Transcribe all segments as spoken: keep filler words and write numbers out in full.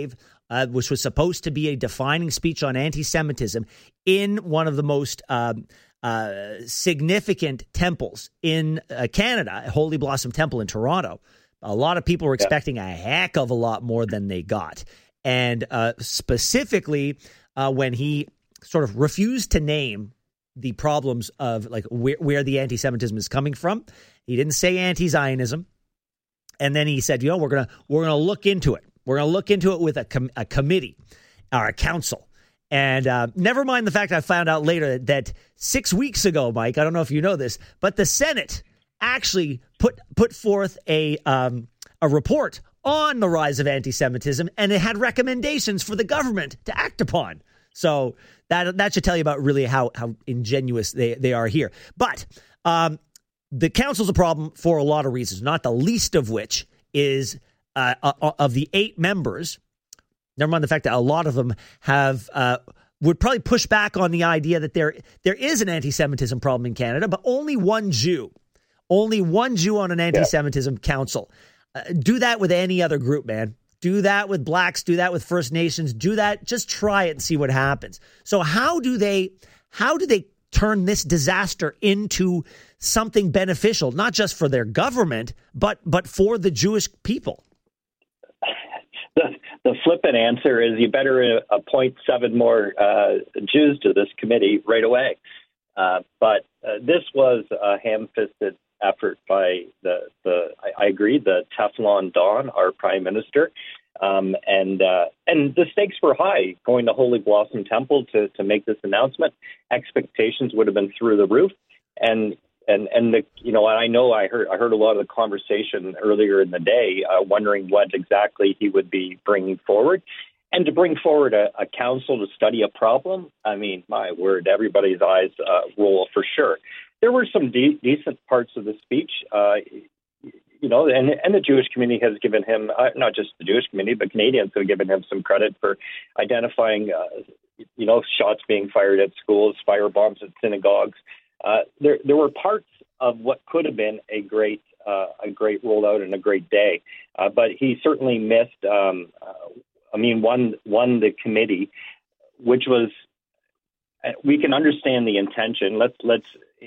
gave, uh, which was supposed to be a defining speech on anti-Semitism in one of the most uh, uh, significant temples in uh, Canada, Holy Blossom Temple in Toronto. A lot of people were expecting yeah. a heck of a lot more than they got. And uh, specifically, uh, when he sort of refused to name the problems of like where, where the anti-Semitism is coming from, he didn't say anti-Zionism. And then he said, you know, we're going to we're going to look into it. We're going to look into it with a, com- a committee or a council. And uh, never mind the fact I found out later that, that six weeks ago, Mike, I don't know if you know this, but the Senate actually put put forth a um, a report on the rise of anti-Semitism, and it had recommendations for the government to act upon. So that that should tell you about really how how ingenuous they, they are here. But um, the council's a problem for a lot of reasons, not the least of which is uh, uh, of the eight members. Never mind the fact that a lot of them have uh, would probably push back on the idea that there there is an anti-Semitism problem in Canada, but only one Jew, only one Jew on an anti-Semitism yeah. council. Uh, do that with any other group, man. Do that with blacks. Do that with First Nations. Do that. Just try it and see what happens. So how do they how do they turn this disaster into something beneficial, not just for their government, but but for the Jewish people? The, the flippant answer is you better appoint seven more uh, Jews to this committee right away. Uh, but uh, this was a ham-fisted effort by the, the I, I agree, the Teflon Don, our prime minister. Um, and uh, and the stakes were high going to Holy Blossom Temple to, to make this announcement. Expectations would have been through the roof. And And and the you know I know I heard I heard a lot of the conversation earlier in the day, uh, wondering what exactly he would be bringing forward, and to bring forward a, a council to study a problem. I mean, my word, everybody's eyes uh, roll for sure. There were some de- decent parts of the speech, uh, you know, and and the Jewish community has given him uh, not just the Jewish community, but Canadians have given him some credit for identifying, uh, you know, shots being fired at schools, fire bombs at synagogues. Uh, there, there were parts of what could have been a great, uh, a great rollout and a great day, uh, but he certainly missed. Um, uh, I mean, one, one the committee, which was, we can understand the intention. Let's let's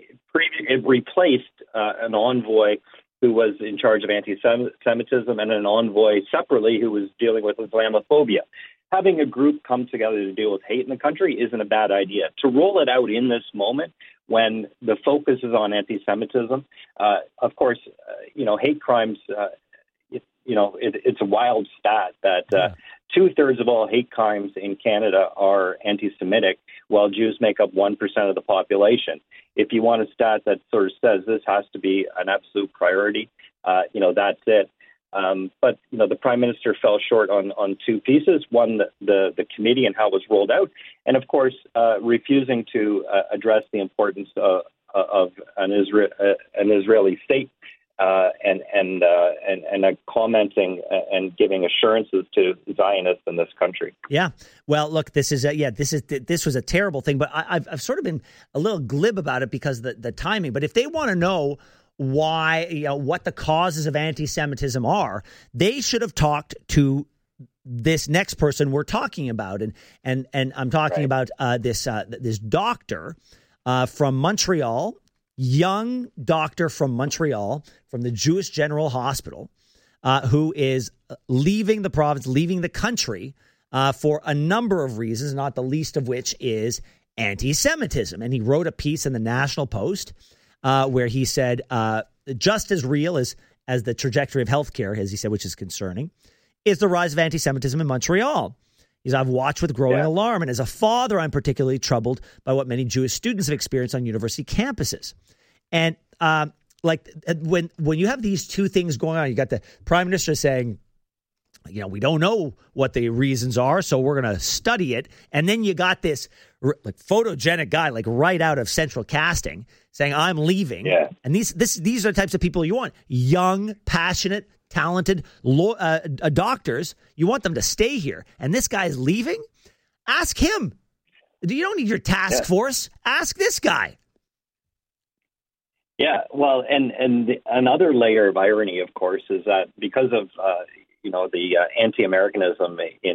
it replaced uh, an envoy who was in charge of anti-Semitism and an envoy separately who was dealing with Islamophobia. Having a group come together to deal with hate in the country isn't a bad idea. To roll it out in this moment, when the focus is on anti-Semitism, uh, of course, uh, you know, hate crimes, uh, it, you know, it, it's a wild stat that uh, yeah. two-thirds of all hate crimes in Canada are anti-Semitic, while Jews make up one percent of the population. If you want a stat that sort of says this has to be an absolute priority, uh, you know, that's it. Um, but, you know, the prime minister fell short on, on two pieces. One, the, the, the committee and how it was rolled out. And, of course, uh, refusing to uh, address the importance uh, of an, Isra- uh, an Israeli state uh, and and, uh, and and uh, commenting and giving assurances to Zionists in this country. Yeah. Well, look, this is a, yeah, this is this was a terrible thing. But I, I've, I've sort of been a little glib about it because of the, the timing. But if they want to know why, you know, what the causes of anti-Semitism are, they should have talked to this next person we're talking about. And and and I'm talking right. about uh, this uh, this doctor uh, from Montreal, young doctor from Montreal, from the Jewish General Hospital, uh, who is leaving the province, leaving the country uh, for a number of reasons, not the least of which is anti-Semitism. And he wrote a piece in the National Post Uh, where he said, uh, just as real as, as the trajectory of healthcare, as he said, which is concerning, is the rise of anti-Semitism in Montreal. He said, I've watched with growing yeah. alarm. And as a father, I'm particularly troubled by what many Jewish students have experienced on university campuses. And um, like when when you have these two things going on, you got the prime minister saying, you know, we don't know what the reasons are, so we're going to study it. And then you got this like photogenic guy, like right out of Central Casting, saying, I'm leaving. Yeah. And these this these are the types of people you want. Young, passionate, talented law, uh, uh, doctors. You want them to stay here. And this guy's leaving? Ask him. You don't need your task yeah. force. Ask this guy. Yeah, well, and, and the, another layer of irony, of course, is that because of, uh, you know, the uh, anti-Americanism in